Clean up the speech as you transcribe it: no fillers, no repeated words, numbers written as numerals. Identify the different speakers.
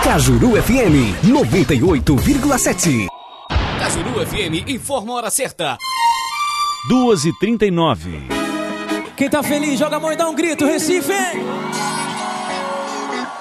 Speaker 1: Cajuru FM 98,7.
Speaker 2: Cajuru FM informa a hora certa.
Speaker 3: 2h39.
Speaker 4: Quem tá feliz, joga a mão e dá um grito, Recife!